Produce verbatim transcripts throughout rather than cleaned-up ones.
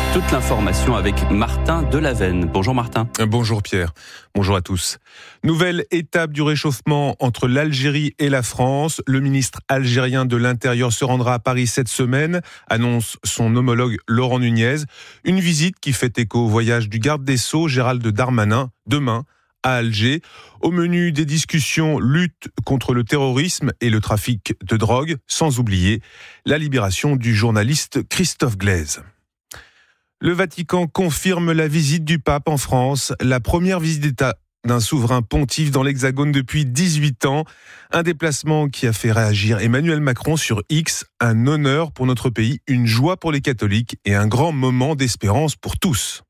Toute l'information avec Martin Delavenne. Bonjour Martin. Bonjour Pierre, bonjour à tous. Nouvelle étape du réchauffement entre l'Algérie et la France. Le ministre algérien de l'Intérieur se rendra à Paris cette semaine, annonce son homologue Laurent Nunez. Une visite qui fait écho au voyage du garde des Sceaux, Gérald Darmanin, demain à Alger. Au menu des discussions, lutte contre le terrorisme et le trafic de drogue, sans oublier la libération du journaliste Christophe Glaise. Le Vatican confirme la visite du pape en France, la première visite d'État d'un souverain pontife dans l'Hexagone depuis dix-huit ans. Un déplacement qui a fait réagir Emmanuel Macron sur X. Un honneur pour notre pays, une joie pour les catholiques et un grand moment d'espérance pour tous.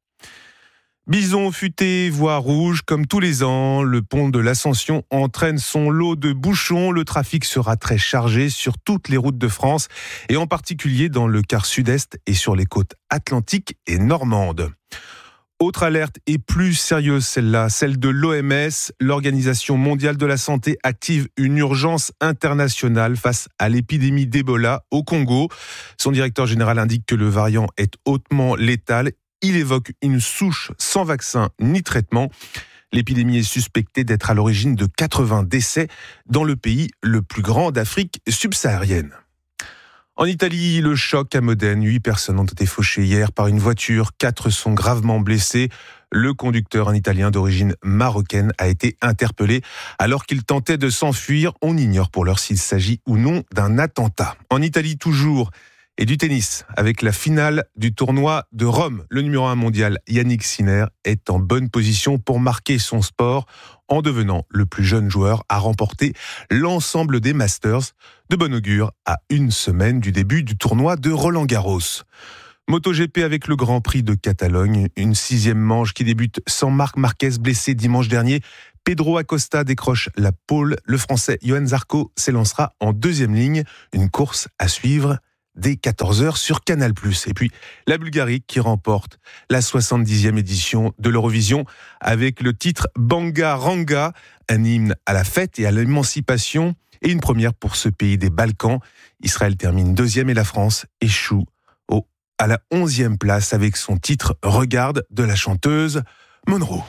Bison futé, voie rouge, comme tous les ans, le pont de l'Ascension entraîne son lot de bouchons. Le trafic sera très chargé sur toutes les routes de France et en particulier dans le quart sud-est et sur les côtes atlantiques et normandes. Autre alerte et plus sérieuse celle-là, celle de l'O M S. L'Organisation mondiale de la santé active une urgence internationale face à l'épidémie d'Ebola au Congo. Son directeur général indique que le variant est hautement létal. Il évoque une souche sans vaccin ni traitement. L'épidémie est suspectée d'être à l'origine de quatre-vingts décès dans le pays le plus grand d'Afrique subsaharienne. En Italie, le choc à Modène. Huit personnes ont été fauchées hier par une voiture. Quatre sont gravement blessés. Le conducteur, un Italien d'origine marocaine, a été interpellé alors qu'il tentait de s'enfuir. On ignore pour l'heure s'il s'agit ou non d'un attentat. En Italie toujours, et du tennis, avec la finale du tournoi de Rome. Le numéro un mondial, Yannick Sinner, est en bonne position pour marquer son sport en devenant le plus jeune joueur à remporter l'ensemble des Masters. De bon augure à une semaine du début du tournoi de Roland-Garros. MotoGP avec le Grand Prix de Catalogne, une sixième manche qui débute sans Marc Marquez blessé dimanche dernier. Pedro Acosta décroche la pole. Le Français Johan Zarco s'élancera en deuxième ligne. Une course à suivre dès quatorze heures sur Canal plus. Et puis, la Bulgarie qui remporte la soixante-dixième édition de l'Eurovision avec le titre Banga Ranga, un hymne à la fête et à l'émancipation et une première pour ce pays des Balkans. Israël termine deuxième et la France échoue au, à la onzième place avec son titre Regarde de la chanteuse Monroe.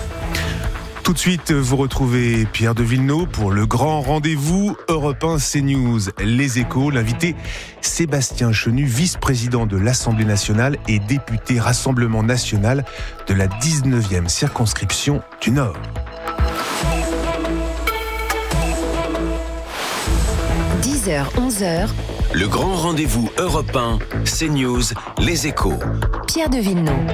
Tout de suite, vous retrouvez Pierre de Villeneuve pour le grand rendez-vous Europe un CNews. Les Échos, l'invité Sébastien Chenu, vice-président de l'Assemblée nationale et député Rassemblement national de la dix-neuvième circonscription du Nord. dix heures, onze heures. Le grand rendez-vous Europe un, CNews, Les Échos. Pierre de Villeneuve.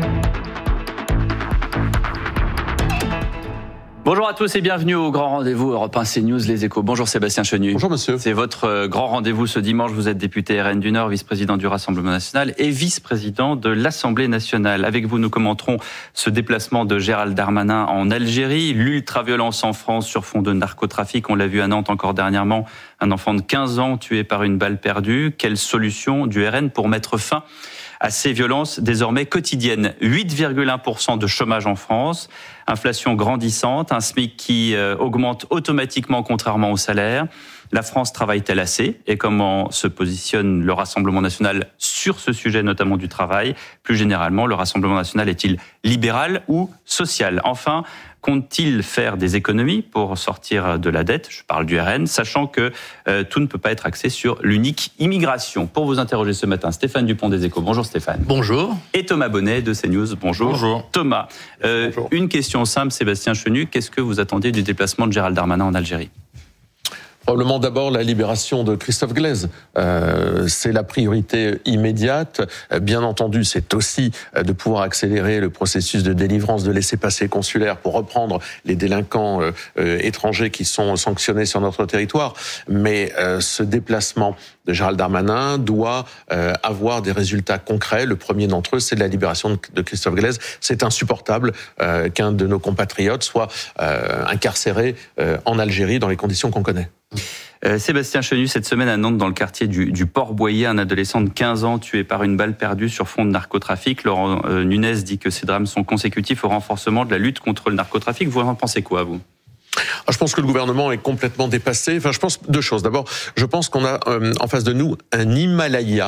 Bonjour à tous et bienvenue au grand rendez-vous Europe un CNews Les Échos. Bonjour Sébastien Chenu. Bonjour monsieur. C'est votre grand rendez-vous ce dimanche. Vous êtes député R N du Nord, vice-président du Rassemblement national et vice-président de l'Assemblée nationale. Avec vous, nous commenterons ce déplacement de Gérald Darmanin en Algérie, l'ultraviolence en France sur fond de narcotrafic. On l'a vu à Nantes encore dernièrement, un enfant de quinze ans tué par une balle perdue. Quelle solution du R N pour mettre fin à ces violences désormais quotidiennes? huit virgule un pour cent de chômage en France, inflation grandissante, un SMIC qui euh, augmente automatiquement contrairement au salaire. La France travaille-t-elle assez? Et comment se positionne le Rassemblement national sur ce sujet, notamment du travail? Plus généralement, le Rassemblement national est-il libéral ou social? Enfin, compte-t-il faire des économies pour sortir de la dette? Je parle du R N, sachant que euh, tout ne peut pas être axé sur l'unique immigration. Pour vous interroger ce matin, Stéphane Dupont des Échos. Bonjour Stéphane. Bonjour. Et Thomas Bonnet de CNews. Bonjour. Bonjour. Thomas, euh, Bonjour. Une question simple, Sébastien Chenu. Qu'est-ce que vous attendiez du déplacement de Gérald Darmanin en Algérie? Probablement d'abord la libération de Christophe Glaise. Euh, c'est la priorité immédiate. Bien entendu, c'est aussi de pouvoir accélérer le processus de délivrance de laissez-passer consulaires pour reprendre les délinquants euh, euh, étrangers qui sont sanctionnés sur notre territoire. Mais euh, ce déplacement de Gérald Darmanin doit euh, avoir des résultats concrets. Le premier d'entre eux, c'est la libération de, de Christophe Glaise. C'est insupportable euh, qu'un de nos compatriotes soit euh, incarcéré euh, en Algérie dans les conditions qu'on connaît. Euh, Sébastien Chenu, cette semaine à Nantes, dans le quartier du, du Port-Boyer, un adolescent de quinze ans tué par une balle perdue sur fond de narcotrafic. Laurent euh, Nunez dit que ces drames sont consécutifs au renforcement de la lutte contre le narcotrafic. Vous en pensez quoi, vous ? Ah, je pense que le gouvernement est complètement dépassé. Enfin, je pense deux choses. D'abord, je pense qu'on a euh, en face de nous un Himalaya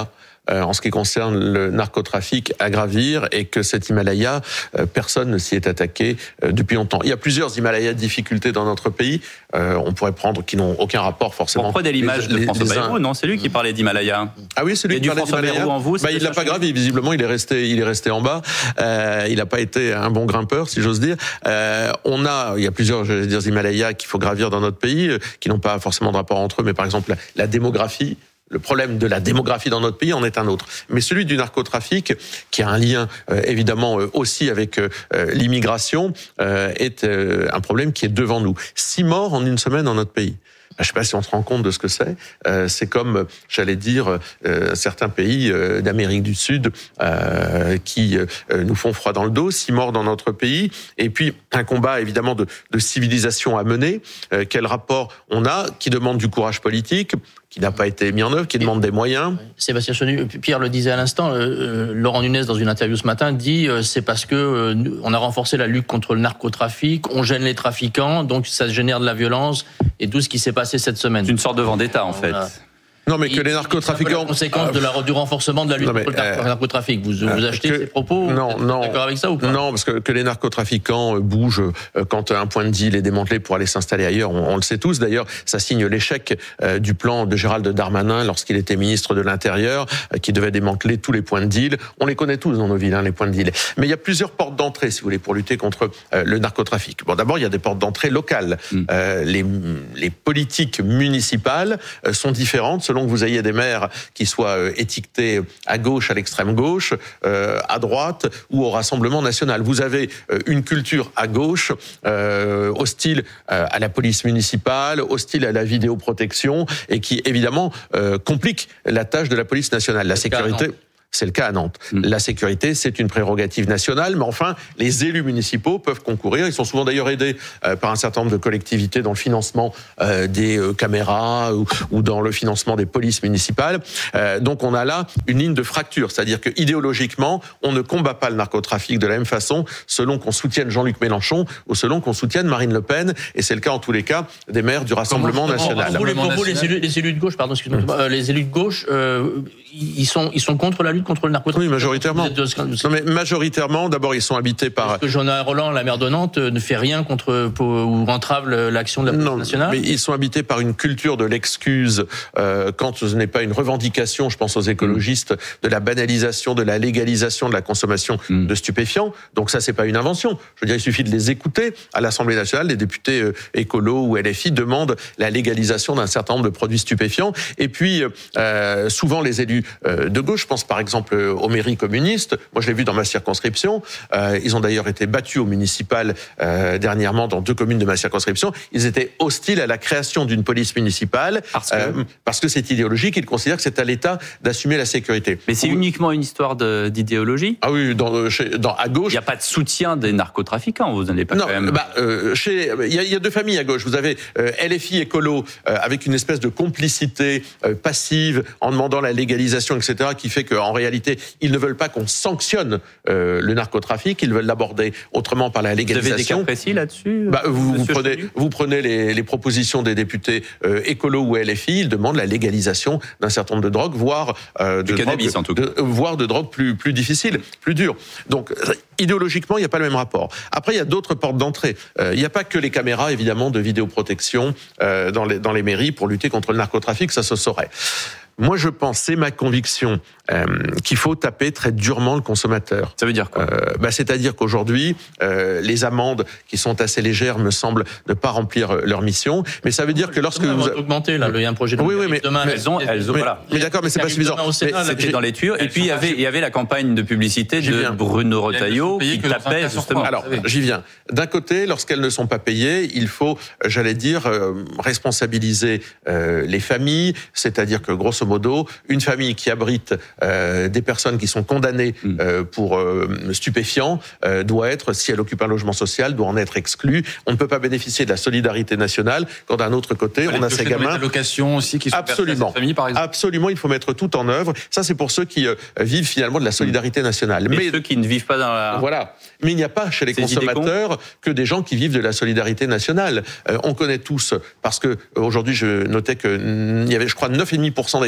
euh, en ce qui concerne le narcotrafic à gravir et que cet Himalaya, euh, personne ne s'y est attaqué euh, depuis longtemps. Il y a plusieurs Himalayas de difficultés dans notre pays. Euh, on pourrait prendre qui n'ont aucun rapport forcément. Pourquoi l'image de François Bayrou, non, c'est lui qui parlait d'Himalaya. Ah oui, c'est lui qui parlait d'Himalaya. En vous, bah, il l'a pas gravi, visiblement, il est resté, il est resté en bas. Euh, il n'a pas été un bon grimpeur, si j'ose dire. Euh, on a, il y a plusieurs, je veux dire, Himalayas qu'il faut gravir dans notre pays, euh, qui n'ont pas forcément de rapport entre eux, mais par exemple la, la démographie. Le problème de la démographie dans notre pays en est un autre. Mais celui du narcotrafic, qui a un lien euh, évidemment euh, aussi avec euh, l'immigration, euh, est euh, un problème qui est devant nous. Six morts en une semaine dans notre pays. Je ne sais pas si on se rend compte de ce que c'est. Euh, c'est comme, j'allais dire, euh, certains pays euh, d'Amérique du Sud euh, qui euh, nous font froid dans le dos, six morts dans notre pays, et puis un combat évidemment de, de civilisation à mener. Euh, quel rapport on a, qui demande du courage politique, qui n'a pas été mis en œuvre, qui demande des moyens. Sébastien Chenu, Pierre le disait à l'instant, euh, Laurent Nunez, dans une interview ce matin, dit euh, c'est parce que euh, on a renforcé la lutte contre le narcotrafic, on gêne les trafiquants, donc ça génère de la violence, et tout ce qui s'est passé cette semaine. C'est une sorte de vendetta, en fait. Voilà. Non, mais que les narcotrafiquants. C'est la conséquence de la, du renforcement de la lutte non, mais, contre le euh, narcotrafic. Vous, vous achetez que, ces propos? Non, non. Vous êtes d'accord avec ça ou pas? Non, parce que, que les narcotrafiquants bougent quand un point de deal est démantelé pour aller s'installer ailleurs. On, on le sait tous. D'ailleurs, ça signe l'échec du plan de Gérald Darmanin lorsqu'il était ministre de l'Intérieur, qui devait démanteler tous les points de deal. On les connaît tous dans nos villes, hein, les points de deal. Mais il y a plusieurs portes d'entrée, si vous voulez, pour lutter contre euh, le narcotrafic. Bon, d'abord, il y a des portes d'entrée locales. Mm. Euh, les, les politiques municipales euh, sont différentes selon que vous ayez des maires qui soient étiquetés à gauche, à l'extrême gauche, euh, à droite ou au Rassemblement national. Vous avez euh, une culture à gauche, euh, hostile euh, à la police municipale, hostile à la vidéoprotection et qui évidemment euh, complique la tâche de la police nationale. La sécurité... C'est le cas à Nantes. Mmh. La sécurité, c'est une prérogative nationale, mais enfin, les élus municipaux peuvent concourir. Ils sont souvent d'ailleurs aidés euh, par un certain nombre de collectivités dans le financement euh, des euh, caméras ou, ou dans le financement des polices municipales. Euh, donc on a là une ligne de fracture, c'est-à-dire que idéologiquement, on ne combat pas le narcotrafic de la même façon selon qu'on soutienne Jean-Luc Mélenchon ou selon qu'on soutienne Marine Le Pen. Et c'est le cas en tous les cas des maires du Rassemblement national. Pour vous, pour vous les, élus, les élus de gauche, pardon, excusez-moi, mmh. euh, les élus de gauche, euh, ils sont ils sont contre la lutte contre le narcotrafic. Oui, majoritairement. Non, mais majoritairement, d'abord, ils sont habités par... Parce que Jean-Noël Roland, la maire de Nantes, ne fait rien contre pour, ou entrave l'action de la police non, nationale. Mais ils sont habités par une culture de l'excuse euh, quand ce n'est pas une revendication, je pense aux écologistes, mmh. de la banalisation, de la légalisation de la consommation mmh. de stupéfiants. Donc ça, c'est pas une invention. Je veux dire, il suffit de les écouter. À l'Assemblée nationale, les députés euh, écolos ou L F I demandent la légalisation d'un certain nombre de produits stupéfiants. Et puis, euh, souvent, les élus euh, de gauche, je pense par exemple aux mairies communistes. Moi, je l'ai vu dans ma circonscription. Euh, ils ont d'ailleurs été battus au municipal euh, dernièrement dans deux communes de ma circonscription. Ils étaient hostiles à la création d'une police municipale parce que, euh, parce que c'est idéologique. Ils considèrent que c'est à l'État d'assumer la sécurité. Mais c'est Vous... uniquement une histoire de, d'idéologie. Ah oui, dans, chez, dans à gauche. Il n'y a pas de soutien des narcotrafiquants. Vous n'en avez pas non, quand même. Bah, euh, chez, il y, a, il y a deux familles à gauche. Vous avez euh, L F I écolo euh, avec une espèce de complicité euh, passive en demandant la légalisation, et cetera, qui fait qu'en réalité, ils ne veulent pas qu'on sanctionne euh, le narcotrafic, ils veulent l'aborder autrement par la légalisation. Vous avez des cas précis là-dessus bah, vous, vous prenez, vous prenez les, les propositions des députés euh, écolos ou L F I, ils demandent la légalisation d'un certain nombre de drogues, voire euh, de du cannabis drogues, en tout cas, de, voire de drogues plus plus difficiles, plus dures. Donc idéologiquement, il n'y a pas le même rapport. Après, il y a d'autres portes d'entrée. Euh, il n'y a pas que les caméras, évidemment, de vidéoprotection euh, dans les dans les mairies pour lutter contre le narcotrafic, ça se saurait. Moi, je pense, c'est ma conviction, euh, qu'il faut taper très durement le consommateur. Ça veut dire quoi euh, bah, c'est-à-dire qu'aujourd'hui, euh, les amendes qui sont assez légères me semblent ne pas remplir leur mission. Mais ça veut dire que lorsque vous augmenter là, il y a un projet de oui, oui, mais demain, mais, elles ont, elles ont, mais, voilà. Mais d'accord, mais c'est pas suffisant. Sénat, mais c'était dans les tuyaux. Et puis il y avait, il y avait la campagne de publicité de viens. Bruno Retailleau qui tapait justement. Alors, j'y viens. D'un côté, lorsqu'elles ne sont pas payées, il faut, j'allais dire, euh, responsabiliser euh, les familles, c'est-à-dire que grosso modo, une famille qui abrite euh, des personnes qui sont condamnées euh, pour euh, stupéfiants euh, doit être, si elle occupe un logement social, doit en être exclue. On ne peut pas bénéficier de la solidarité nationale quand d'un autre côté, on a ces gamins. Allocations aussi qui sont absolument, familles, par exemple. Absolument, il faut mettre tout en œuvre. Ça, c'est pour ceux qui euh, vivent finalement de la solidarité nationale. Mais, Mais ceux qui ne vivent pas dans la. Voilà. Mais il n'y a pas chez les Ces consommateurs que des gens qui vivent de la solidarité nationale. Euh, on connaît tous, parce que aujourd'hui, je notais que il y avait, je crois, neuf virgule cinq pour cent des Français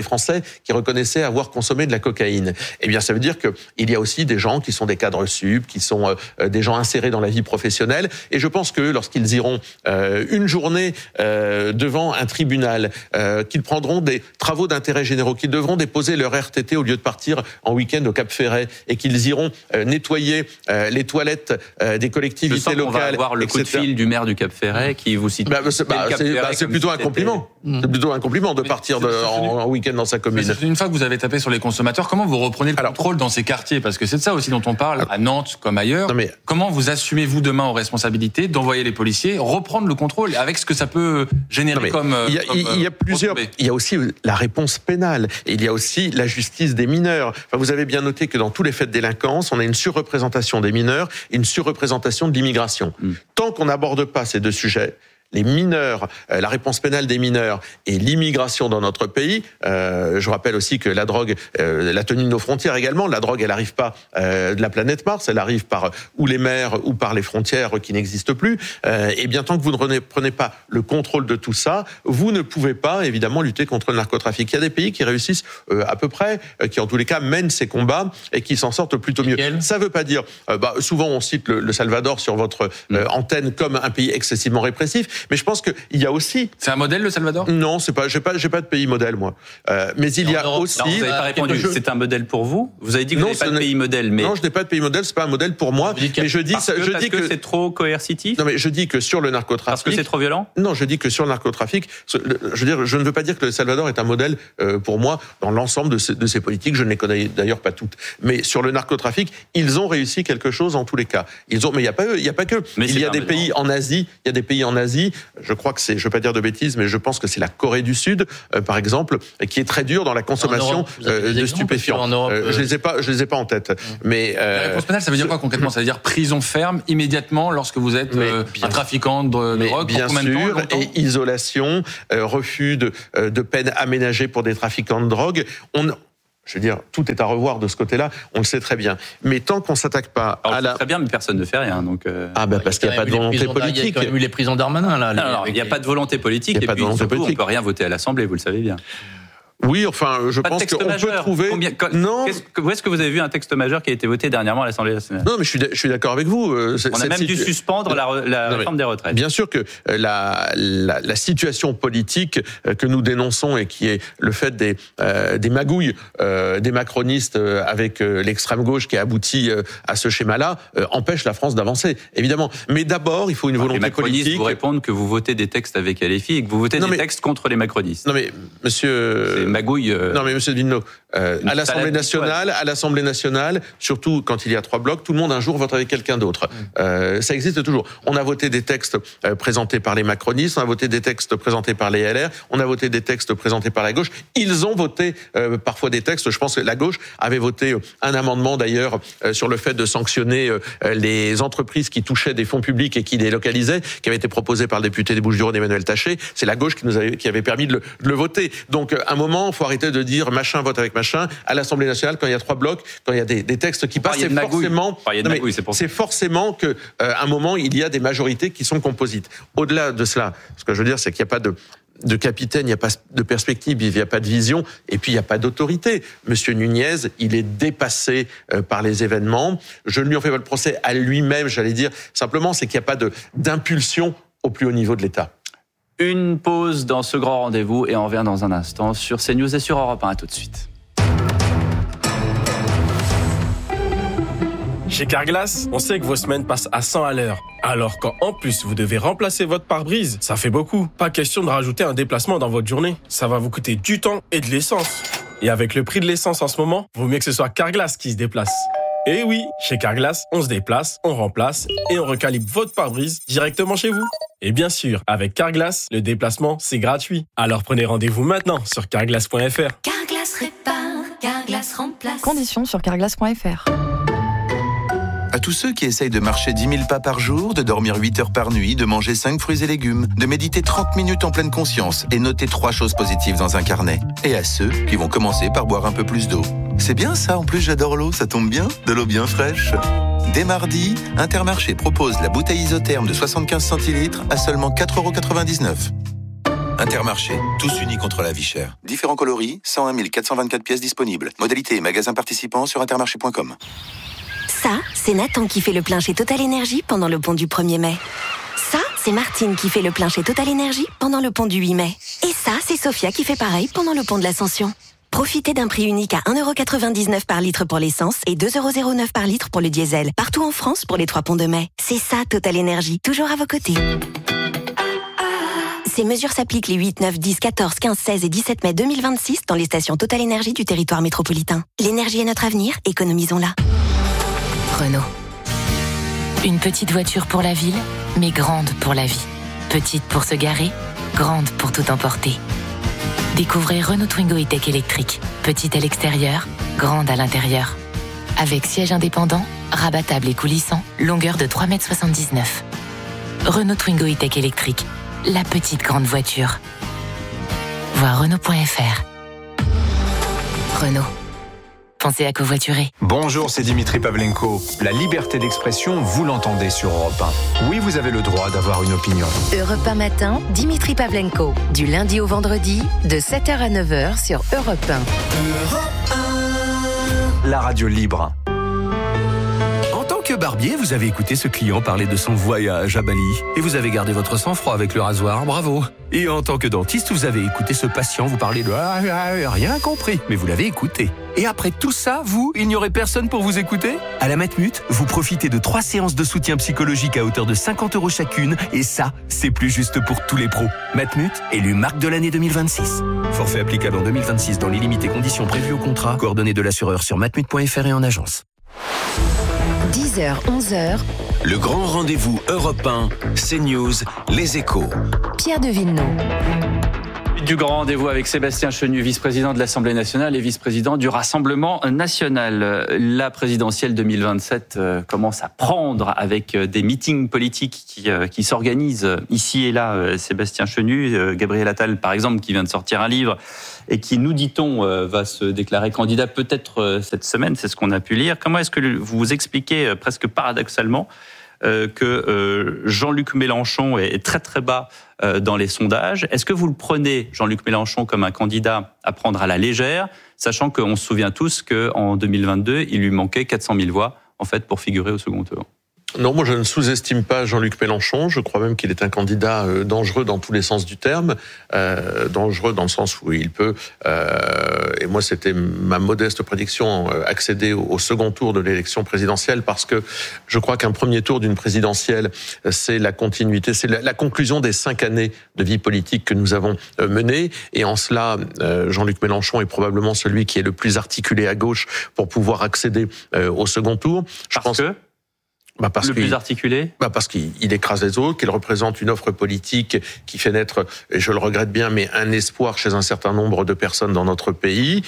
Français qui reconnaissaient avoir consommé de la cocaïne. Eh bien, ça veut dire qu'il y a aussi des gens qui sont des cadres sup, qui sont euh, des gens insérés dans la vie professionnelle. Et je pense que lorsqu'ils iront euh, une journée euh, devant un tribunal, euh, qu'ils prendront des travaux d'intérêt généraux, qu'ils devront déposer leur R T T au lieu de partir en week-end au Cap Ferret, et qu'ils iront euh, nettoyer euh, les toilettes euh, des collectivités je sens locales. On va avoir le et cetera. Coup de fil du maire du Cap Ferret qui vous cite. Bah, c'est, bah, c'est, bah, c'est plutôt un compliment. Mmh. C'est plutôt un compliment de partir de, en, en week-end dans sa commune. Une fois que vous avez tapé sur les consommateurs, comment vous reprenez le Alors, contrôle dans ces quartiers ? Parce que c'est de ça aussi dont on parle, à Nantes comme ailleurs. Mais, comment vous assumez-vous demain aux responsabilités d'envoyer les policiers, reprendre le contrôle avec ce que ça peut générer comme... Il y a, comme, il y a plusieurs... Il y a aussi la réponse pénale. Et il y a aussi la justice des mineurs. Enfin, vous avez bien noté que dans tous les faits de délinquance, on a une surreprésentation des mineurs et une surreprésentation de l'immigration. Mmh. Tant qu'on n'aborde pas ces deux sujets, les mineurs, euh, la réponse pénale des mineurs et l'immigration dans notre pays. Euh, je rappelle aussi que la drogue, euh, la tenue de nos frontières également, la drogue, elle n'arrive pas euh, de la planète Mars, elle arrive par ou les mers ou par les frontières qui n'existent plus. Euh, et bien tant que vous ne prenez, prenez pas le contrôle de tout ça, vous ne pouvez pas évidemment lutter contre le narcotrafic. Il y a des pays qui réussissent euh, à peu près, euh, qui en tous les cas mènent ces combats et qui s'en sortent plutôt mieux. Quel ça veut pas dire, euh, bah, souvent on cite le, le Salvador sur votre euh, antenne comme un pays excessivement répressif. Mais je pense qu'il y a aussi... C'est un modèle, le Salvador ? Non, c'est pas, j'ai pas, j'ai pas de pays modèle, moi. Euh, mais il y a non, aussi... Non, vous n'avez pas répondu. Je... C'est un modèle pour vous ? Vous avez dit que non, vous n'avez pas de pays modèle, mais... Non, je n'ai pas de pays modèle, c'est pas un modèle pour moi. Mais je dis, parce ça, que, je parce dis que, que c'est trop coercitif ? Non, mais je dis que sur le narcotrafic... Parce que c'est trop violent ? Non, je dis que sur le narcotrafic, je veux dire, je ne veux pas dire que le Salvador est un modèle euh, pour moi dans l'ensemble de ces, de ces politiques. Je ne les connais d'ailleurs pas toutes. Mais sur le narcotrafic, ils ont réussi quelque chose en tous les cas. Ils ont, mais il n'y a pas, il y a pas que. Mais il y a des pays en Asie. Il y a des pays en Asie. Je crois que c'est, je veux pas dire de bêtises, mais je pense que c'est la Corée du Sud, euh, par exemple, qui est très dure dans la consommation euh, de stupéfiants. Europe, euh, je les ai pas, je les ai pas en tête. Mais euh, la réponse pénale, ça veut dire quoi concrètement ? Ça veut dire prison ferme immédiatement lorsque vous êtes euh, un trafiquant de, de drogue. Bien pour combien sûr, de temps, et isolation, euh, refus de, euh, de peine aménagée pour des trafiquants de drogue. On Je veux dire, tout est à revoir de ce côté-là, on le sait très bien. Mais tant qu'on s'attaque pas Alors, à la... très bien, mais personne ne fait rien. Donc euh... Ah ben parce qu'il n'y a pas de volonté politique. Il y a quand même eu les prisons d'Armanin, là. Non, non, il n'y a pas de volonté politique. Et puis, surtout, on ne peut rien voter à l'Assemblée, vous le savez bien. Oui, enfin, je pas pense qu'on peut trouver... Combien, quand, non. Que, où est-ce que vous avez vu un texte majeur qui a été voté dernièrement à l'Assemblée nationale ? Non, mais je suis, je suis d'accord avec vous. C'est, On a même situ... dû suspendre la, la non, réforme des retraites. Bien sûr que la, la, la situation politique que nous dénonçons et qui est le fait des, euh, des magouilles euh, des macronistes avec l'extrême gauche qui a abouti à ce schéma-là euh, empêche la France d'avancer, évidemment. Mais d'abord, il faut une Alors, volonté les macronistes politique. Vous répondent que vous votez des textes avec L F I et que vous votez non, des mais... textes contre les macronistes. Non mais, monsieur... C'est magouille... Euh... Non mais monsieur Vinno, euh, à l'Assemblée nationale, à l'Assemblée nationale, surtout quand il y a trois blocs, tout le monde un jour vote avec quelqu'un d'autre. Euh, ça existe toujours. On a voté des textes euh, présentés par les macronistes, on a voté des textes présentés par les L R, on a voté des textes présentés par la gauche. Ils ont voté euh, parfois des textes. Je pense que la gauche avait voté un amendement d'ailleurs euh, sur le fait de sanctionner euh, les entreprises qui touchaient des fonds publics et qui délocalisaient, qui avait été proposé par le député des Bouches-du-Rhône Emmanuel Taché. C'est la gauche qui nous avait, qui avait permis de le, de le voter. Donc, à un moment, il faut arrêter de dire machin vote avec machin. À l'Assemblée nationale, quand il y a trois blocs, quand il y a des, des textes qui passent, c'est forcément, non, magouille, c'est, c'est forcément que, euh, un moment, il y a des majorités qui sont composites. Au-delà de cela, ce que je veux dire, c'est qu'il n'y a pas de de capitaine, il n'y a pas de perspective, il n'y a pas de vision, et puis il n'y a pas d'autorité. Monsieur Nunez, il est dépassé euh, par les événements. Je ne lui en fais pas le procès à lui-même, j'allais dire. Simplement, c'est qu'il n'y a pas de, d'impulsion au plus haut niveau de l'État. Une pause dans ce grand rendez-vous et on revient dans un instant sur CNews et sur Europe un. À tout de suite. Chez Carglass, on sait que vos semaines passent à cent à l'heure. Alors quand en plus vous devez remplacer votre pare-brise, ça fait beaucoup. Pas question de rajouter un déplacement dans votre journée. Ça va vous coûter du temps et de l'essence. Et avec le prix de l'essence en ce moment, vaut mieux que ce soit Carglass qui se déplace. Et oui, chez Carglass, on se déplace, on remplace et on recalibre votre pare-brise directement chez vous. Et bien sûr, avec Carglass, le déplacement, c'est gratuit. Alors prenez rendez-vous maintenant sur carglass point f r. Carglass répare, Carglass remplace. Conditions sur carglass point f r. À tous ceux qui essayent de marcher dix mille pas par jour, de dormir huit heures par nuit, de manger cinq fruits et légumes, de méditer trente minutes en pleine conscience et noter trois choses positives dans un carnet. Et à ceux qui vont commencer par boire un peu plus d'eau. C'est bien ça, en plus j'adore l'eau, ça tombe bien, de l'eau bien fraîche. Dès mardi, Intermarché propose la bouteille isotherme de soixante-quinze centilitres à seulement quatre euros quatre-vingt-dix-neuf. Intermarché, tous unis contre la vie chère. Différents coloris, cent un mille quatre cent vingt-quatre pièces disponibles. Modalité et magasins participants sur intermarché point com. Ça, c'est Nathan qui fait le plein chez Total Énergie pendant le pont du premier mai. Ça, c'est Martine qui fait le plein chez Total Énergie pendant le pont du huit mai. Et ça, c'est Sophia qui fait pareil pendant le pont de l'Ascension. Profitez d'un prix unique à un euro quatre-vingt-dix-neuf par litre pour l'essence et deux euros zéro neuf par litre pour le diesel. Partout en France pour les trois ponts de mai. C'est ça, Total Énergie. Toujours à vos côtés. Ces mesures s'appliquent les huit, neuf, dix, quatorze, quinze, seize et dix-sept mai deux mille vingt-six dans les stations Total Énergie du territoire métropolitain. L'énergie est notre avenir, économisons-la. Renault. Une petite voiture pour la ville, mais grande pour la vie. Petite pour se garer, grande pour tout emporter. Découvrez Renault Twingo E-Tech électrique. Petite à l'extérieur, grande à l'intérieur. Avec siège indépendant, rabattable et coulissant, longueur de trois mètres soixante-dix-neuf. Renault Twingo E-Tech électrique. La petite grande voiture. Voir Renault point F R. Renault. Pensez à covoiturer. Bonjour, c'est Dimitri Pavlenko. La liberté d'expression, vous l'entendez sur Europe un. Oui, vous avez le droit d'avoir une opinion. Europe un matin, Dimitri Pavlenko. Du lundi au vendredi, de sept heures à neuf heures sur Europe un. Europe un. La radio libre. En tant que barbier, vous avez écouté ce client parler de son voyage à Bali. Et vous avez gardé votre sang-froid avec le rasoir, bravo. Et en tant que dentiste, vous avez écouté ce patient vous parler de ah, ah, rien compris, mais vous l'avez écouté. Et après tout ça, vous, il n'y aurait personne pour vous écouter ? À la Matmut, vous profitez de trois séances de soutien psychologique à hauteur de cinquante euros chacune, et ça, c'est plus juste pour tous les pros. Matmut, élu marque de l'année deux mille vingt-six. Forfait applicable en deux mille vingt-six dans les limites et conditions prévues au contrat. Coordonnées de l'assureur sur matmut point F R et en agence. dix heures, onze heures. Le grand rendez-vous Europe un, CNews, Les Échos. Pierre de Villeneuve. Du grand rendez-vous avec Sébastien Chenu, vice-président de l'Assemblée nationale et vice-président du Rassemblement national. La présidentielle deux mille vingt-sept commence à prendre avec des meetings politiques qui, qui s'organisent ici et là. Sébastien Chenu, Gabriel Attal par exemple, qui vient de sortir un livre et qui, nous dit-on, va se déclarer candidat peut-être cette semaine, c'est ce qu'on a pu lire. Comment est-ce que vous expliquez presque paradoxalement Euh, que euh, Jean-Luc Mélenchon est très très bas euh, dans les sondages? Est-ce que vous le prenez, Jean-Luc Mélenchon, comme un candidat à prendre à la légère, sachant qu'on se souvient tous qu'en deux mille vingt-deux, il lui manquait quatre cent mille voix en fait, pour figurer au second tour? Non, moi je ne sous-estime pas Jean-Luc Mélenchon. Je crois même qu'il est un candidat dangereux dans tous les sens du terme. Euh, dangereux dans le sens où il peut, euh, et moi c'était ma modeste prédiction, accéder au, au second tour de l'élection présidentielle, parce que je crois qu'un premier tour d'une présidentielle, c'est la continuité, c'est la, la conclusion des cinq années de vie politique que nous avons menées. Et en cela, euh, Jean-Luc Mélenchon est probablement celui qui est le plus articulé à gauche pour pouvoir accéder euh, au second tour. Je parce pense que Bah parce le plus articulé bah Parce qu'il il écrase les autres, qu'il représente une offre politique qui fait naître, et je le regrette bien, mais un espoir chez un certain nombre de personnes dans notre pays,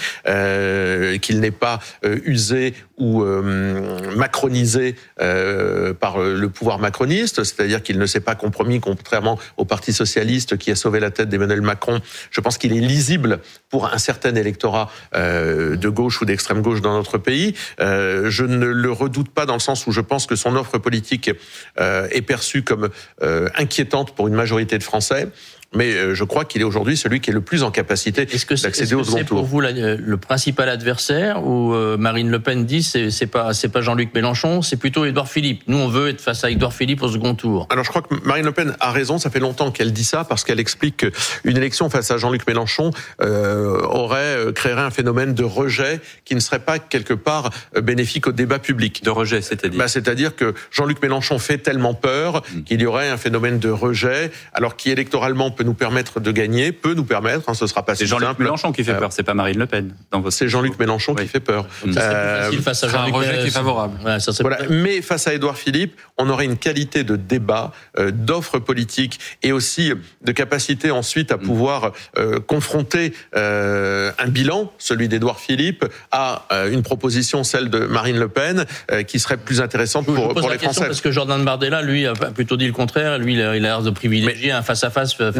euh, qu'il n'est pas euh, usé ou euh, macronisé euh, par le pouvoir macroniste, c'est-à-dire qu'il ne s'est pas compromis, contrairement au Parti socialiste qui a sauvé la tête d'Emmanuel Macron. Je pense qu'il est lisible pour un certain électorat euh, de gauche ou d'extrême gauche dans notre pays. Euh, je ne le redoute pas dans le sens où je pense que son offre politique euh, est perçue comme euh, inquiétante pour une majorité de Français. Mais euh, je crois qu'il est aujourd'hui celui qui est le plus en capacité est-ce que c'est, d'accéder est-ce que au second c'est tour. pour vous la, le principal adversaire, où euh, Marine Le Pen dit c'est, c'est pas c'est pas Jean-Luc Mélenchon, c'est plutôt Édouard Philippe. Nous on veut être face à Édouard Philippe au second tour. Alors je crois que Marine Le Pen a raison. Ça fait longtemps qu'elle dit ça parce qu'elle explique qu'une élection face à Jean-Luc Mélenchon euh, aurait créerait un phénomène de rejet qui ne serait pas quelque part bénéfique au débat public. De rejet, c'est-à-dire bah, c'est-à-dire que Jean-Luc Mélenchon fait tellement peur mmh. qu'il y aurait un phénomène de rejet, alors qui électoralement peut nous permettre de gagner, peut nous permettre, hein, ce sera pas si simple. C'est Jean-Luc Mélenchon qui fait peur, c'est pas Marine Le Pen. Dans votre c'est Jean-Luc Mélenchon oui. qui fait peur. Donc, ça serait plus facile face à Jean-Luc un rejet qui est favorable. Ouais, ça voilà. Mais face à Édouard Philippe, on aurait une qualité de débat, euh, d'offre politique et aussi de capacité ensuite à pouvoir euh, confronter euh, un bilan, celui d'Édouard Philippe, à euh, une proposition, celle de Marine Le Pen, euh, qui serait plus intéressante pour, je pose pour la les question Français. Parce que Jordan Bardella, lui, a plutôt dit le contraire. Lui, il a l'air de privilégier mais, un face-à-face face non,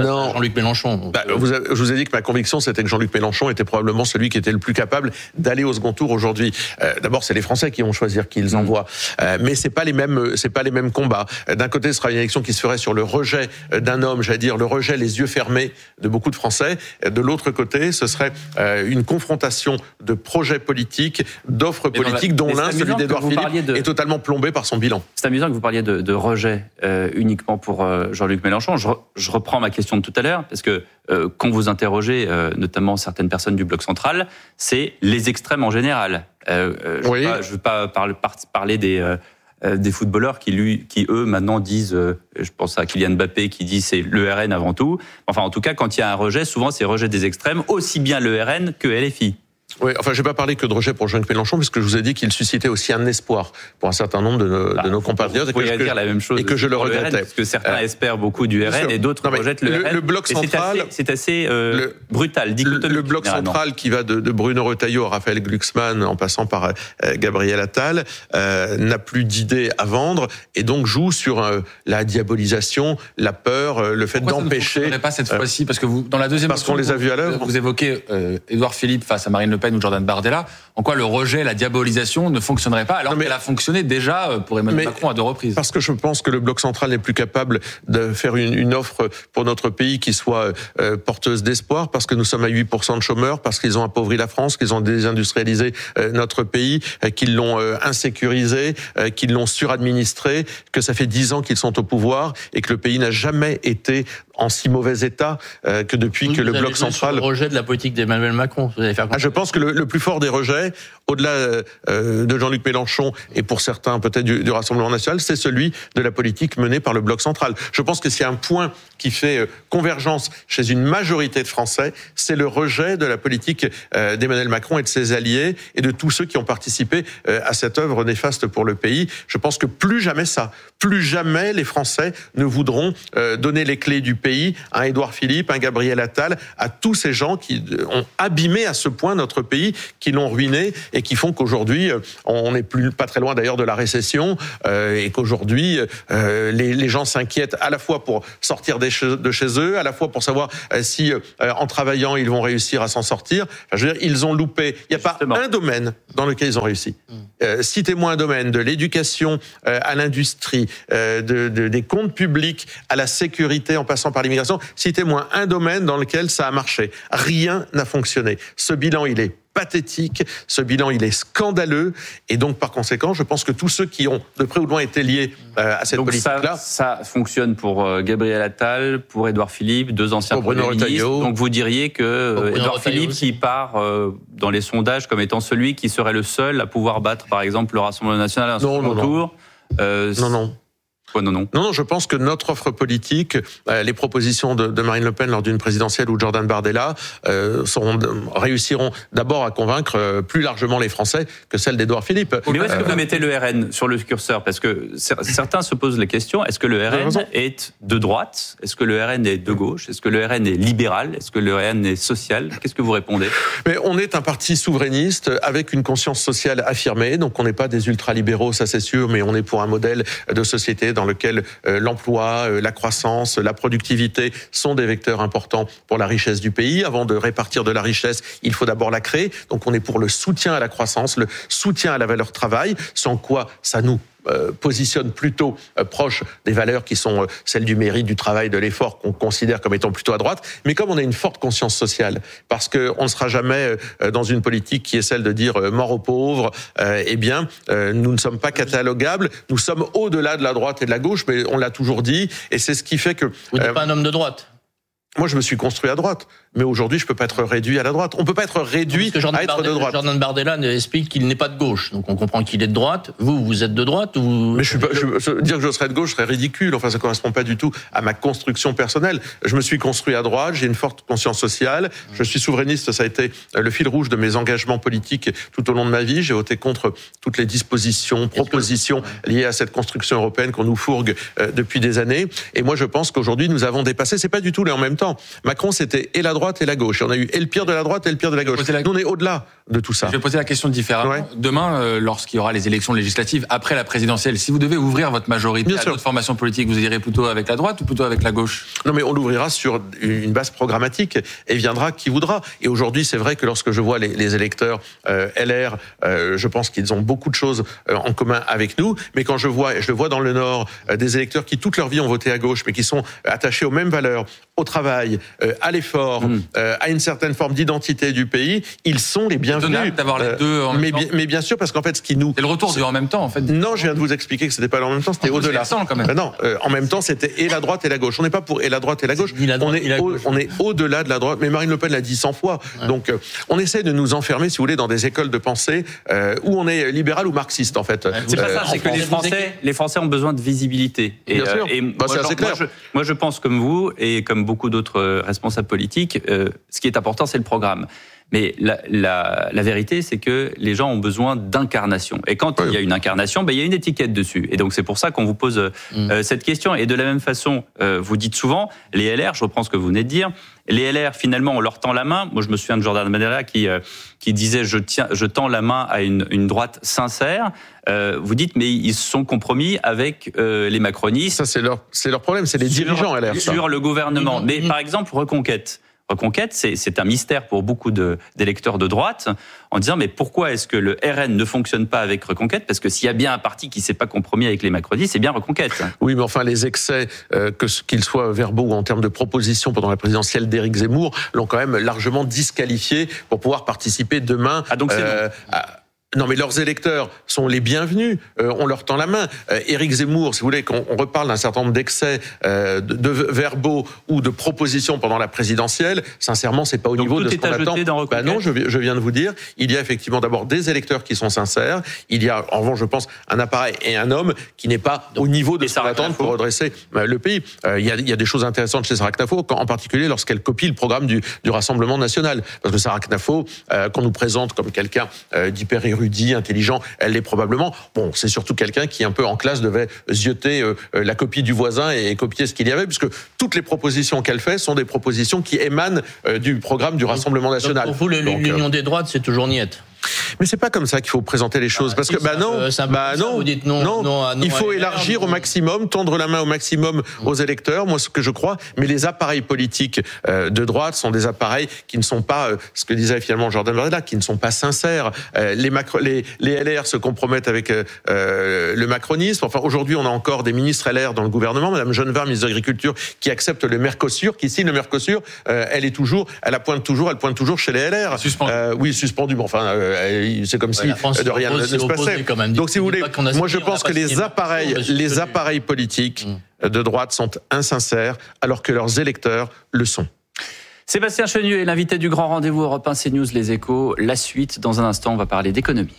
non. Jean-Luc Mélenchon. Donc, bah, vous avez, je vous ai dit que ma conviction, c'était que Jean-Luc Mélenchon était probablement celui qui était le plus capable d'aller au second tour aujourd'hui. Euh, d'abord, c'est les Français qui vont choisir qui ils envoient, euh, mais c'est pas les mêmes, c'est pas les mêmes combats. D'un côté, ce sera une élection qui se ferait sur le rejet d'un homme, j'allais dire le rejet les yeux fermés de beaucoup de Français. De l'autre côté, ce serait euh, une confrontation de projets politiques, d'offres politiques, dont l'un, celui d'Édouard Philippe, de... est totalement plombé par son bilan. C'est amusant que vous parliez de, de rejet euh, uniquement pour euh, Jean-Luc Mélenchon. Je, re, je reprends ma question de tout à l'heure, parce que euh, quand vous interrogez euh, notamment certaines personnes du bloc central, c'est les extrêmes en général. Euh, euh, je ne oui. veux pas, pas parler, parler des, euh, des footballeurs qui, lui, qui, eux, maintenant disent, euh, je pense à Kylian Mbappé qui dit c'est l'E R N avant tout. Enfin, en tout cas, quand il y a un rejet, souvent c'est rejet des extrêmes, aussi bien l'E R N que L F I. Oui, enfin, je vais pas parler que de rejet pour Jean-Luc Mélenchon, puisque je vous ai dit qu'il suscitait aussi un espoir pour un certain nombre de nos, bah, de nos compatriotes. Vous pourriez dire la même chose et que je le regrettais. R N, parce que certains euh, espèrent beaucoup du R N et d'autres rejettent le, le R N. Le bloc central, c'est assez, c'est assez euh, le, brutal, dichotomique. Le bloc central qui va de, de Bruno Retailleau à Raphaël Glucksmann, en passant par euh, Gabriel Attal, euh, n'a plus d'idées à vendre et donc joue sur euh, la diabolisation, la peur, euh, le fait Pourquoi d'empêcher. Ça ne pas cette fois-ci, parce que vous, dans la deuxième parce qu'on les a vus à l'œuvre. Vous évoquez euh, Édouard Philippe face à Marine Le Pen ou Jordan Bardella. En quoi le rejet, la diabolisation ne fonctionnerait pas alors qu'elle a fonctionné déjà pour Emmanuel Macron à deux reprises? Parce que je pense que le bloc central n'est plus capable de faire une, une offre pour notre pays qui soit euh, porteuse d'espoir, parce que nous sommes à huit pour cent de chômeurs, parce qu'ils ont appauvri la France, qu'ils ont désindustrialisé euh, notre pays, euh, qu'ils l'ont euh, insécurisé, euh, qu'ils l'ont suradministré, que ça fait dix ans qu'ils sont au pouvoir et que le pays n'a jamais été en si mauvais état euh, que depuis vous que vous le bloc central... Sur le rejet de la politique d'Emmanuel Macron. Vous allez faire quoi? Ah, je pense que le, le plus fort des rejets, au-delà euh, de Jean-Luc Mélenchon et pour certains peut-être du, du Rassemblement national, c'est celui de la politique menée par le bloc central. Je pense que s'il y a un point qui fait euh, convergence chez une majorité de Français, c'est le rejet de la politique euh, d'Emmanuel Macron et de ses alliés et de tous ceux qui ont participé euh, à cette œuvre néfaste pour le pays. Je pense que plus jamais ça, plus jamais les Français ne voudront euh, donner les clés du pays à un Édouard Philippe, un Gabriel Attal, à tous ces gens qui ont abîmé à ce point notre pays, qui l'ont ruiné et qui font qu'aujourd'hui, on n'est plus pas très loin d'ailleurs de la récession euh, et qu'aujourd'hui, euh, les, les gens s'inquiètent à la fois pour sortir de chez, de chez eux, à la fois pour savoir euh, si euh, en travaillant, ils vont réussir à s'en sortir. Enfin, je veux dire, ils ont loupé. Il n'y a Justement. pas un domaine dans lequel ils ont réussi. Mmh. Euh, citez-moi un domaine, de l'éducation euh, à l'industrie, euh, de, de, des comptes publics à la sécurité en passant par l'immigration, citez-moi un domaine dans lequel ça a marché. Rien n'a fonctionné. Ce bilan, il est pathétique, ce bilan il est scandaleux et donc par conséquent je pense que tous ceux qui ont de près ou de loin été liés euh, à cette donc politique-là... Ça, ça fonctionne pour euh, Gabriel Attal, pour Édouard Philippe, deux anciens premiers ministres. Donc vous diriez que euh, Édouard Philippe qui part euh, dans les sondages comme étant celui qui serait le seul à pouvoir battre par exemple le Rassemblement national à un second non, non, tour. Euh, non, non. Ouais, non, non. Non, non, je pense que notre offre politique, euh, les propositions de, de Marine Le Pen lors d'une présidentielle ou de Jordan Bardella euh, seront, réussiront d'abord à convaincre euh, plus largement les Français que celles d'Édouard Philippe. Mais où est-ce que vous mettez le R N sur le curseur? Parce que certains se posent les questions. Est-ce que le R N est de droite? Est-ce que le R N est de gauche? Est-ce que le R N est libéral? Est-ce que le R N est social? Qu'est-ce que vous répondez? Mais on est un parti souverainiste avec une conscience sociale affirmée. Donc on n'est pas des ultralibéraux, ça c'est sûr, mais on est pour un modèle de société dans lequel euh, l'emploi, euh, la croissance, la productivité sont des vecteurs importants pour la richesse du pays. Avant de répartir de la richesse, il faut d'abord la créer. Donc on est pour le soutien à la croissance, le soutien à la valeur travail, sans quoi ça nous Euh, positionne plutôt euh, proche des valeurs qui sont euh, celles du mérite, du travail, de l'effort qu'on considère comme étant plutôt à droite. Mais comme on a une forte conscience sociale, parce qu'on ne sera jamais euh, dans une politique qui est celle de dire euh, mort aux pauvres, euh, eh bien, euh, nous ne sommes pas catalogables. Nous sommes au-delà de la droite et de la gauche, mais on l'a toujours dit, et c'est ce qui fait que... Vous n'êtes euh, pas un homme de droite? Moi, je me suis construit à droite, mais aujourd'hui, je peux pas être réduit à la droite. On peut pas être réduit à être Bardella, de droite. Jordan Bardella explique qu'il n'est pas de gauche, donc on comprend qu'il est de droite. Vous, vous êtes de droite ou... Mais je suis pas, je, dire que je serais de gauche serait ridicule. Enfin, ça correspond pas du tout à ma construction personnelle. Je me suis construit à droite. J'ai une forte conscience sociale. Je suis souverainiste. Ça a été le fil rouge de mes engagements politiques tout au long de ma vie. J'ai voté contre toutes les dispositions, propositions liées à cette construction européenne qu'on nous fourgue euh, depuis des années. Et moi, je pense qu'aujourd'hui, nous avons dépassé. C'est pas du tout les en même temps. temps. Macron, c'était et la droite et la gauche. Et on a eu et le pire de la droite et le pire de la gauche. La... Nous, on est au-delà de tout ça. Je vais poser la question différemment. Ouais. Demain, euh, lorsqu'il y aura les élections législatives, après la présidentielle, si vous devez ouvrir votre majorité Bien à sûr. d'autres formations politiques, vous irez plutôt avec la droite ou plutôt avec la gauche? Non, mais on l'ouvrira sur une base programmatique et viendra qui voudra. Et aujourd'hui, c'est vrai que lorsque je vois les, les électeurs euh, L R, euh, je pense qu'ils ont beaucoup de choses euh, en commun avec nous. Mais quand je vois, et je le vois dans le Nord, euh, des électeurs qui toute leur vie ont voté à gauche, mais qui sont attachés aux mêmes valeurs, au travail, euh, à l'effort, mmh. euh, à une certaine forme d'identité du pays, ils sont les bienvenus. D'avoir les deux en euh, même mais, temps. Bien, mais bien sûr, parce qu'en fait, ce qui nous... C'est le retour du en même temps, en fait. Non, je viens de vous expliquer que c'était pas en même temps, c'était au-delà. Quand même. Euh, non, euh, en même temps, c'était et la droite et la gauche. On n'est pas pour et la droite et la gauche. La droite on est, au, on est au-delà de la droite. Mais Marine Le Pen l'a dit cent fois. Ouais. Donc, euh, on essaie de nous enfermer, si vous voulez, dans des écoles de pensée euh, où on est libéral ou marxiste, en fait. C'est euh, pas ça, c'est que les Français, les Français ont besoin de visibilité. Et, bien sûr. Euh, et bah, moi, genre, moi, je, moi, je pense comme vous et comme beaucoup d'autres responsables politiques, euh, ce qui est important, c'est le programme. Mais la, la, la vérité, c'est que les gens ont besoin d'incarnation. Et quand oui. il y a une incarnation, ben, il y a une étiquette dessus. Et donc, c'est pour ça qu'on vous pose mmh. euh, cette question. Et de la même façon, euh, vous dites souvent, les L R, je reprends ce que vous venez de dire, les L R, finalement, on leur tend la main. Moi, je me souviens de Jordan Bardella qui, euh, qui disait, je, tiens, je tends la main à une, une droite sincère. Euh, vous dites, mais ils se sont compromis avec euh, les macronistes. Ça, c'est leur, c'est leur problème, c'est les sur, dirigeants L R. Ça. Sur le gouvernement. Mmh. Mais par exemple, Reconquête. Reconquête, c'est, c'est un mystère pour beaucoup de, d'électeurs de droite, en disant mais pourquoi est-ce que le R N ne fonctionne pas avec Reconquête? Parce que s'il y a bien un parti qui ne s'est pas compromis avec les macronistes, c'est bien Reconquête. Oui, mais enfin les excès, euh, que qu'ils soient verbaux ou en termes de propositions pendant la présidentielle d'Éric Zemmour, l'ont quand même largement disqualifié pour pouvoir participer demain. Ah donc c'est euh, à, Non, mais leurs électeurs sont les bienvenus. Euh, on leur tend la main. Euh, Éric Zemmour, si vous voulez, qu'on on reparle d'un certain nombre d'excès euh, de, de verbaux ou de propositions pendant la présidentielle, sincèrement, c'est pas au Donc niveau tout de ce est qu'on attend. Dans bah non, je, je viens de vous dire, il y a effectivement d'abord des électeurs qui sont sincères. Il y a, en revanche, je pense, un appareil et un homme qui n'est pas Donc, au niveau de ce qu'on attend pour redresser euh, le pays. Euh, il, y a, il y a des choses intéressantes chez Sarah Knafo, en particulier lorsqu'elle copie le programme du, du Rassemblement national. Parce que Sarah Knafo, euh, qu'on nous présente comme quelqu'un euh, d'hyper érudit, intelligent, elle l'est probablement. Bon, c'est surtout quelqu'un qui, un peu en classe, devait zioter euh, la copie du voisin et copier ce qu'il y avait, puisque toutes les propositions qu'elle fait sont des propositions qui émanent euh, du programme du Rassemblement national. Donc pour vous, Donc, l'union euh, des droites, c'est toujours niette. Mais c'est pas comme ça qu'il faut présenter les choses, ah, parce si, que bah non, euh, bah non, vous dites non, non, non, non il faut élargir au maximum, tendre la main au maximum aux électeurs. Moi, ce que je crois, mais les appareils politiques euh, de droite sont des appareils qui ne sont pas, euh, ce que disait finalement Jordan Bardella, qui ne sont pas sincères. Euh, les, macro, les, les L R se compromettent avec euh, le macronisme. Enfin, aujourd'hui, on a encore des ministres L R dans le gouvernement. Madame Genevard, ministre de l'Agriculture, qui accepte le Mercosur, qui signe le Mercosur. Euh, elle est toujours, elle la pointe toujours, elle pointe toujours chez les L R. Suspendu. Euh, oui, suspendu. Bon, enfin, euh, c'est comme si ouais, de rien ne se passait. Donc, si vous voulez, moi je pense que les appareils, les appareils politiques mmh. de droite sont insincères, alors que leurs électeurs le sont. Sébastien Chenu est l'invité du grand rendez-vous Europe un CNews Les Échos. La suite, dans un instant, on va parler d'économie.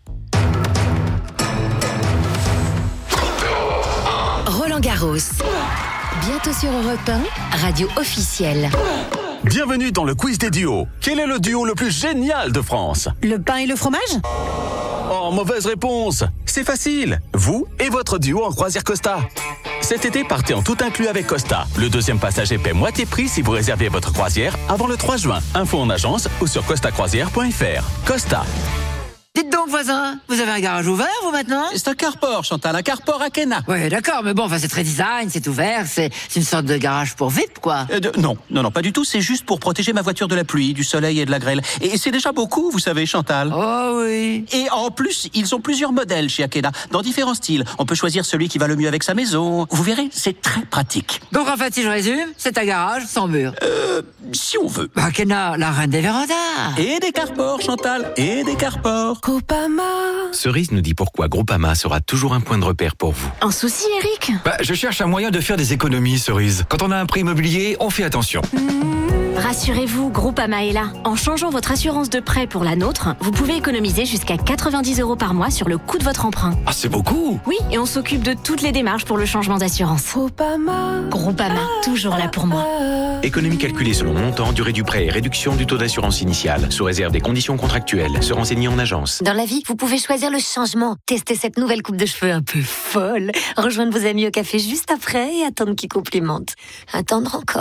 Roland Garros. Bientôt sur Europe un, radio officielle. Bienvenue dans le quiz des duos. Quel est le duo le plus génial de France? Le pain et le fromage? Oh, mauvaise réponse. C'est facile. Vous et votre duo en croisière Costa. Cet été, partez en tout inclus avec Costa. Le deuxième passager paie moitié prix si vous réservez votre croisière avant le trois juin. Info en agence ou sur costa croisière point f r. Costa. Dites donc, voisin, vous avez un garage ouvert, vous, maintenant? C'est un carport, Chantal, un carport à Kena. Oui, d'accord, mais bon, enfin, c'est très design, c'est ouvert, c'est, c'est une sorte de garage pour V I P, quoi. Euh, de, non, non, non, pas du tout, c'est juste pour protéger ma voiture de la pluie, du soleil et de la grêle. Et c'est déjà beaucoup, vous savez, Chantal. Oh oui. Et en plus, ils ont plusieurs modèles chez Akena, dans différents styles. On peut choisir celui qui va le mieux avec sa maison. Vous verrez, c'est très pratique. Donc, en fait, si je résume, c'est un garage sans mur. Euh, si on veut. Bah, Akena, la reine des vérandas. Et des carports, Chantal, et des carports. Groupama. Cerise nous dit pourquoi Groupama sera toujours un point de repère pour vous. Un souci, Eric? Bah, je cherche un moyen de faire des économies, Cerise. Quand on a un prêt immobilier, on fait attention. Mmh. Rassurez-vous, Groupama est là. En changeant votre assurance de prêt pour la nôtre, vous pouvez économiser jusqu'à quatre-vingt-dix euros par mois sur le coût de votre emprunt. Ah, c'est beaucoup! Oui, et on s'occupe de toutes les démarches pour le changement d'assurance. Groupama. Groupama, toujours là pour moi. Économie calculée selon montant, durée du prêt et réduction du taux d'assurance initiale, sous réserve des conditions contractuelles. Se renseigner en agence. Dans la vie, vous pouvez choisir le changement. Tester cette nouvelle coupe de cheveux un peu folle. Rejoindre vos amis au café juste après et attendre qu'ils complimentent. Attendre encore.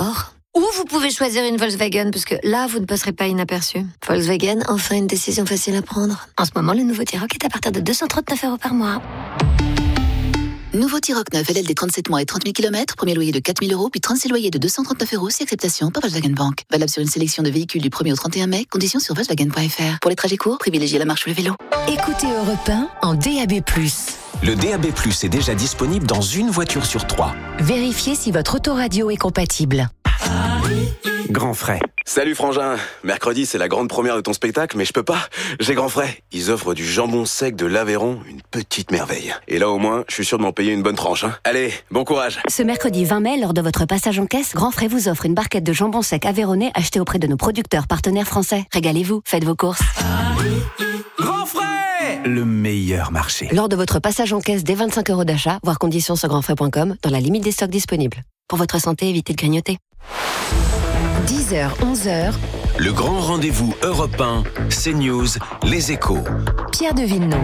Ou vous pouvez choisir une Volkswagen, parce que là, vous ne passerez pas inaperçu. Volkswagen, enfin une décision facile à prendre. En ce moment, le nouveau T-Roc est à partir de deux cent trente-neuf euros par mois. Nouveau T-Roc neuf, L L D trente-sept mois et trente mille kilomètres, premier loyer de quatre mille euros, puis trente-six loyers de deux cent trente-neuf euros, si acceptation par Volkswagen Bank. Valable sur une sélection de véhicules du premier au trente et un mai, conditions sur Volkswagen point F R. Pour les trajets courts, privilégiez la marche ou le vélo. Écoutez Europe un en D A B plus. Le D A B plus est déjà disponible dans une voiture sur trois. Vérifiez si votre autoradio est compatible. Grand frais. Salut Frangin, mercredi c'est la grande première de ton spectacle, mais je peux pas, j'ai grand frais. Ils offrent du jambon sec de l'Aveyron, une petite merveille. Et là au moins, je suis sûr de m'en payer une bonne tranche. Hein. Allez, bon courage. Ce mercredi vingt mai, lors de votre passage en caisse, Grand Frais vous offre une barquette de jambon sec aveyronnais achetée auprès de nos producteurs partenaires français. Régalez-vous, faites vos courses. Grand frais, le meilleur marché. Lors de votre passage en caisse dès vingt-cinq euros d'achat, voir conditions sur grandfrais point com, dans la limite des stocks disponibles. Pour votre santé, évitez de grignoter. dix heures, onze heures. Le grand rendez-vous Europe un, CNews, Les Échos. Pierre de Villeneuve.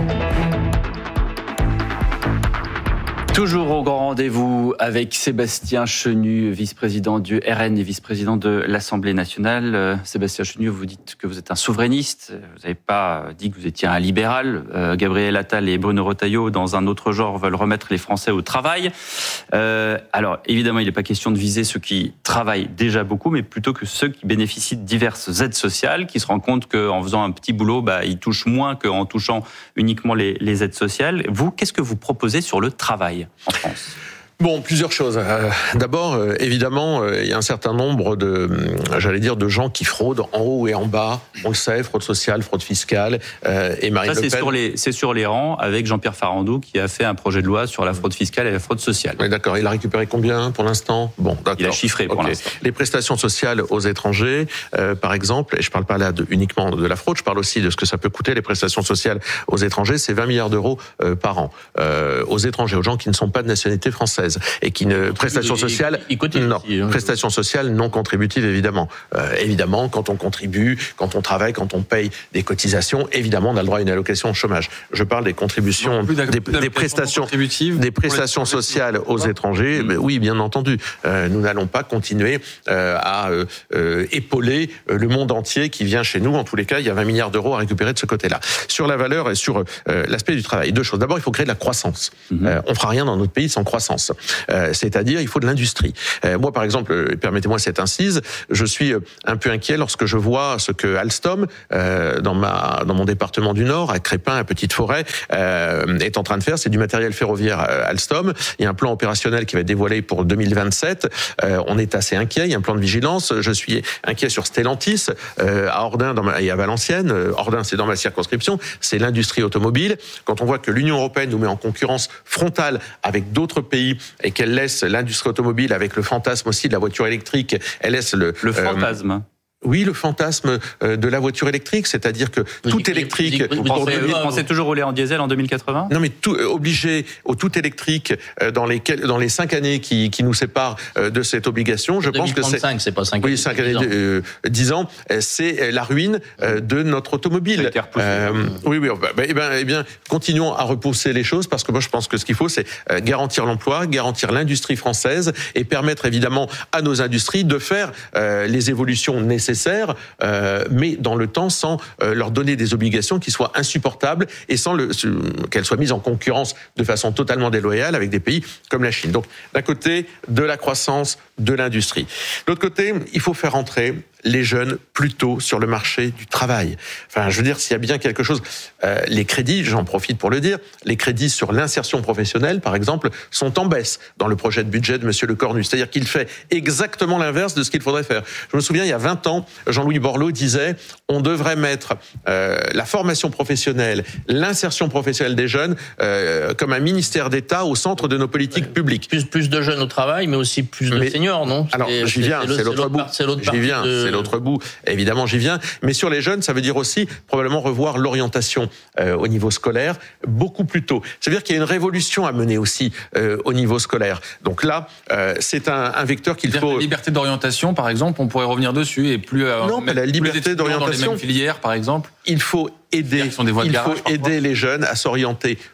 Toujours au grand rendez-vous avec Sébastien Chenu, vice-président du R N et vice-président de l'Assemblée nationale. Euh, Sébastien Chenu, vous dites que vous êtes un souverainiste. Vous n'avez pas dit que vous étiez un libéral. Euh, Gabriel Attal et Bruno Retailleau, dans un autre genre, veulent remettre les Français au travail. Euh, alors, évidemment, il n'est pas question de viser ceux qui travaillent déjà beaucoup, mais plutôt que ceux qui bénéficient de diverses aides sociales, qui se rendent compte qu'en faisant un petit boulot, bah, ils touchent moins qu'en touchant uniquement les, les aides sociales. Vous, qu'est-ce que vous proposez sur le travail en France? Bon, plusieurs choses. Euh, d'abord, euh, évidemment, euh, il y a un certain nombre de, euh, j'allais dire, de gens qui fraudent en haut et en bas. On le sait, fraude sociale, fraude fiscale. Euh, et Marine Ça, Le c'est Pen. sur les, c'est sur les rangs avec Jean-Pierre Farandou qui a fait un projet de loi sur la fraude fiscale et la fraude sociale. Oui, d'accord. Il a récupéré combien pour l'instant? Bon, d'accord. Il a chiffré pour okay. l'instant. Les prestations sociales aux étrangers, euh, par exemple, et je parle pas là de, uniquement de la fraude, je parle aussi de ce que ça peut coûter les prestations sociales aux étrangers. C'est vingt milliards d'euros euh, par an euh, aux étrangers, aux gens qui ne sont pas de nationalité française et qui ne prestations sociales, non, prestations sociales non contributives évidemment. Euh, évidemment, quand on contribue, quand on travaille, quand on paye des cotisations, évidemment, on a le droit à une allocation au chômage. Je parle des contributions, non, des, des prestations, des prestations sociales aux étrangers. Mmh. Oui, bien entendu, euh, nous n'allons pas continuer euh, à euh, épauler le monde entier qui vient chez nous. En tous les cas, il y a vingt milliards d'euros à récupérer de ce côté-là. Sur la valeur et sur euh, l'aspect du travail, deux choses. D'abord, il faut créer de la croissance. Mmh. Euh, on fera rien dans notre pays sans croissance. Euh, c'est C'est-à-dire, il faut de l'industrie. Euh, moi, par exemple, permettez-moi cette incise, je suis un peu inquiet lorsque je vois ce que Alstom, euh, dans ma, dans mon département du Nord, à Crépin, à Petite-Forêt, euh, est en train de faire. C'est du matériel ferroviaire euh, Alstom. Il y a un plan opérationnel qui va être dévoilé pour deux mille vingt-sept. Euh, on est assez inquiet. Il y a un plan de vigilance. Je suis inquiet sur Stellantis, euh, à Ordin dans ma, et à Valenciennes. Ordin, c'est dans ma circonscription. C'est l'industrie automobile. Quand on voit que l'Union européenne nous met en concurrence frontale avec d'autres pays et qu'elle laisse l'industrie automobile avec le fantasme aussi de la voiture électrique, elle laisse le... Le fantasme euh, Oui, le fantasme de la voiture électrique, c'est-à-dire que vous tout électrique... Vous, vous, vous, pensez, vous pensez toujours rouler en diesel en deux mille quatre-vingts? Non, mais tout, obligé au tout électrique dans les, dans les cinq années qui, qui nous séparent de cette obligation, je pense que c'est... c'est pas cinq oui, années. cinq années, euh, dix ans, c'est la ruine de notre automobile. Euh, oui, oui, bah, eh bien, eh bien, continuons à repousser les choses, parce que moi, je pense que ce qu'il faut, c'est garantir l'emploi, garantir l'industrie française et permettre évidemment à nos industries de faire euh, les évolutions nécessaires, Euh, mais dans le temps, sans euh, leur donner des obligations qui soient insupportables et sans le, qu'elles soient mises en concurrence de façon totalement déloyale avec des pays comme la Chine. Donc, d'un côté, de la croissance, de l'industrie. De l'autre côté, il faut faire entrer les jeunes plutôt sur le marché du travail. Enfin, je veux dire, s'il y a bien quelque chose, euh, les crédits, j'en profite pour le dire, les crédits sur l'insertion professionnelle, par exemple, sont en baisse dans le projet de budget de Monsieur Lecornu. C'est-à-dire qu'il fait exactement l'inverse de ce qu'il faudrait faire. Je me souviens, il y a vingt ans, Jean-Louis Borloo disait, on devrait mettre euh, la formation professionnelle, l'insertion professionnelle des jeunes, euh, comme un ministère d'État au centre de nos politiques publiques. Plus, plus de jeunes au travail, mais aussi plus de mais, seniors, non? Alors, j'y viens, c'est, c'est l'autre bout. C'est l'autre j'y viens, de... c'est l'autre bout. Évidemment, j'y viens. Mais sur les jeunes, ça veut dire aussi probablement revoir l'orientation euh, au niveau scolaire beaucoup plus tôt. Ça veut dire qu'il y a une révolution à mener aussi euh, au niveau scolaire. Donc là, euh, c'est un, un vecteur qu'il faut... La liberté d'orientation, par exemple, on pourrait revenir dessus et plus... Euh, non, mais la liberté d'orientation... Dans les mêmes filières, par exemple. Il faut aider, il faut garage, aider les jeunes à s'orienter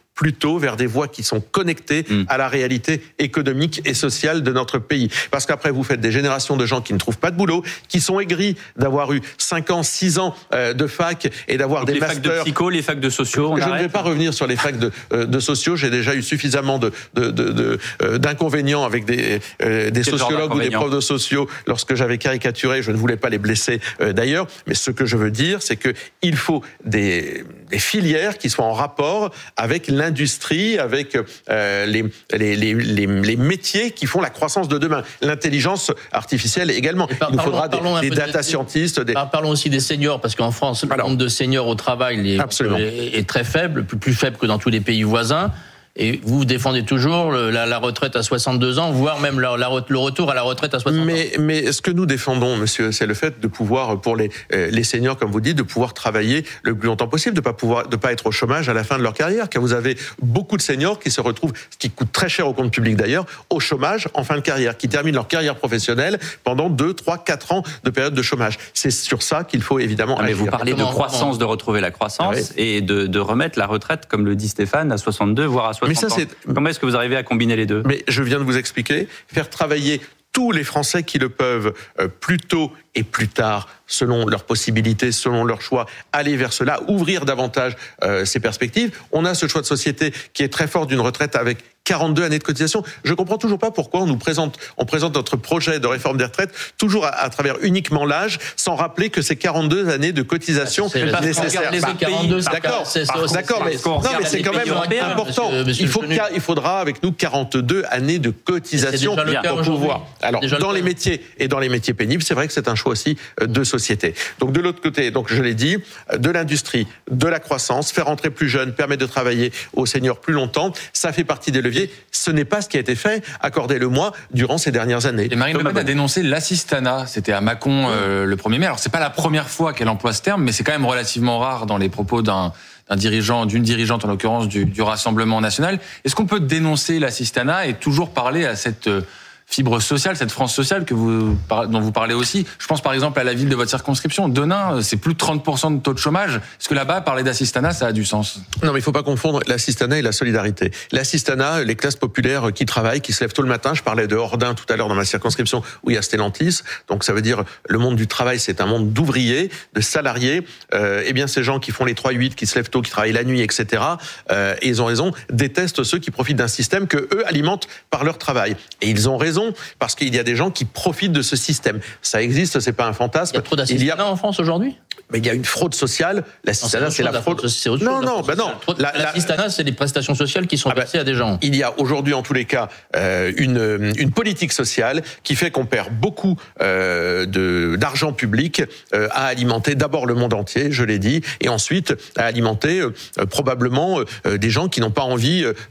plutôt vers des voies qui sont connectées mmh. à la réalité économique et sociale de notre pays. Parce qu'après, vous faites des générations de gens qui ne trouvent pas de boulot, qui sont aigris d'avoir eu cinq ans, six ans de fac et d'avoir Donc des les masters. Les facs de psycho, les facs de sociaux, on Je arrête. ne vais pas revenir sur les facs de, de sociaux, j'ai déjà eu suffisamment de, de, de, de, d'inconvénients avec des, euh, des sociologues ou des profs de sociaux lorsque j'avais caricaturé, je ne voulais pas les blesser euh, d'ailleurs, mais ce que je veux dire, c'est que il faut des, des filières qui soient en rapport avec l'industrie, avec euh, les, les, les, les, les métiers qui font la croissance de demain. L'intelligence artificielle également. Par, il nous parlons, faudra parlons des, des data des, scientists. Des... Parlons aussi des seniors, parce qu'en France, le Alors, nombre de seniors au travail est, est, est très faible, plus, plus faible que dans tous les pays voisins. Et vous défendez toujours le, la, la retraite à soixante-deux ans, voire même la, la, le retour à la retraite à soixante mais, ans. Mais ce que nous défendons, monsieur, c'est le fait de pouvoir, pour les, les seniors, comme vous dites, de pouvoir travailler le plus longtemps possible, de pas pouvoir, de pas être au chômage à la fin de leur carrière, car vous avez beaucoup de seniors qui se retrouvent, ce qui coûte très cher au compte public d'ailleurs, au chômage en fin de carrière, qui terminent leur carrière professionnelle pendant deux, trois, quatre ans de période de chômage. C'est sur ça qu'il faut évidemment ah, mais agir. vous parlez de croissance, de retrouver la croissance ah oui. et de, de remettre la retraite, comme le dit Stéphane, à soixante-deux, voire à soixante mais ça, ans. C'est... Comment est-ce que vous arrivez à combiner les deux ? Mais je viens de vous expliquer, faire travailler tous les Français qui le peuvent, euh, plus tôt et plus tard, selon leurs possibilités, selon leurs choix, aller vers cela, ouvrir davantage euh, ces perspectives. On a ce choix de société qui est très fort d'une retraite avec quarante-deux années de cotisation. Je comprends toujours pas pourquoi on nous présente, on présente notre projet de réforme des retraites toujours à, à travers uniquement l'âge, sans rappeler que c'est quarante-deux années de cotisation c'est nécessaires. Les bah, quarante-deux, d'accord, c'est, c'est, c'est, d'accord, mais, non, mais c'est quand même important. Monsieur, monsieur il, faut il faudra avec nous quarante-deux années de cotisation pour pouvoir. Alors, dans les métiers et dans les métiers pénibles, c'est vrai que c'est un choix aussi de société. Donc, de l'autre côté, donc je l'ai dit, de l'industrie, de la croissance, faire entrer plus jeunes, permettre de travailler aux seniors plus longtemps, ça fait partie des leviers. Ce n'est pas ce qui a été fait, accordez-le-moi, durant ces dernières années. Et Marine Le Pen a dénoncé l'assistanat. C'était à Mâcon euh, le premier mai. Alors, c'est pas la première fois qu'elle emploie ce terme, mais c'est quand même relativement rare dans les propos d'un, d'un dirigeant, d'une dirigeante en l'occurrence du, du Rassemblement national. Est-ce qu'on peut dénoncer l'assistanat et toujours parler à cette euh, fibre sociale, cette France sociale que vous, dont vous parlez aussi? Je pense par exemple à la ville de votre circonscription. Denain, c'est plus de trente pour cent de taux de chômage. Est-ce que là-bas, parler d'assistanat, ça a du sens? Non, mais il ne faut pas confondre l'assistanat et la solidarité. L'assistanat, les classes populaires qui travaillent, qui se lèvent tôt le matin. Je parlais de Hordain tout à l'heure dans ma circonscription où il y a Stellantis. Donc ça veut dire le monde du travail, c'est un monde d'ouvriers, de salariés. Euh, eh bien, ces gens qui font les trois huit, qui se lèvent tôt, qui travaillent la nuit, et cetera. Euh, et ils ont raison, détestent ceux qui profitent d'un système que eux alimentent par leur travail. Et ils ont raison. Parce qu'il y a des gens qui profitent de ce système. Ça existe, c'est pas un fantasme. Il y a trop d'assistanat en France aujourd'hui? Mais il y a une fraude sociale. L'assistanat, c'est la fraude. C'est autre chose. Non, non, ben non. L'assistanat, c'est les prestations sociales qui sont versées à des gens. Il y a aujourd'hui, en tous les cas, euh, une une politique sociale qui fait qu'on perd beaucoup euh, de d'argent public euh, à alimenter d'abord le monde entier, je l'ai dit, et ensuite à alimenter euh, probablement euh, des gens qui n'ont pas envie euh,